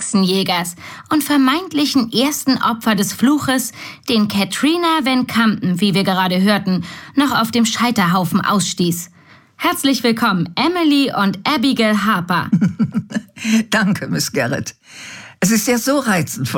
Hexenjägers und vermeintlichen ersten Opfer des Fluches, den Katrina Van Campen, wie wir gerade hörten, noch auf dem Scheiterhaufen ausstieß. Herzlich willkommen, Emily und Abigail Harper. Danke, Miss Garrett. Es ist ja so reizend,